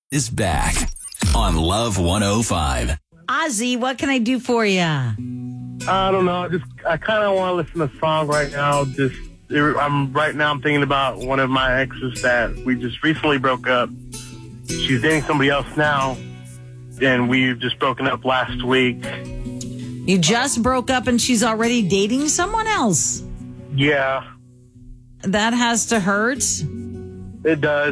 is back on Love 105. Ozzy, what can I do for you? I don't know. I kind of want to listen to a song right now. I'm thinking about one of my exes that we just recently broke up. She's dating somebody else now, and we've just broken up last week. You just broke up and she's already dating someone else. Yeah. That has to hurt. It does.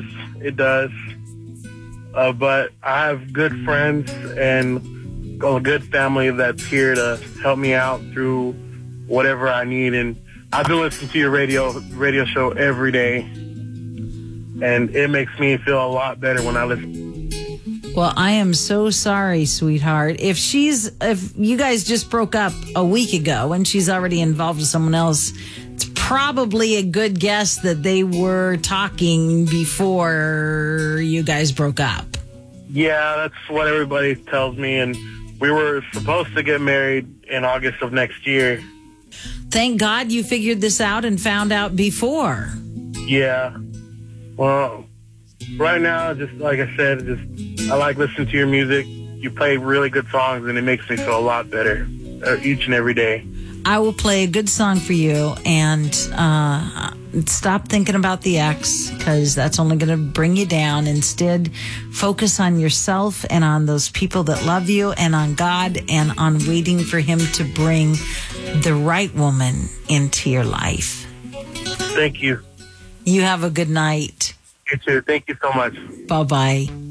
But I have good friends and a good family that's here to help me out through whatever I need. And I've been listening to your radio show every day, and it makes me feel a lot better when I listen. Well, I am so sorry, sweetheart. If you guys just broke up a week ago and she's already involved with someone else, it's probably a good guess that they were talking before you guys broke up. Yeah, that's what everybody tells me, and we were supposed to get married in August of next year. Thank God you figured this out and found out before. Yeah. Well, right now, just like I said, I like listening to your music. You play really good songs, and it makes me feel a lot better each and every day. I will play a good song for you, and stop thinking about the ex, because that's only going to bring you down. Instead, focus on yourself and on those people that love you and on God and on waiting for him to bring the right woman into your life. Thank you. You have a good night. You too. Thank you so much. Bye-bye.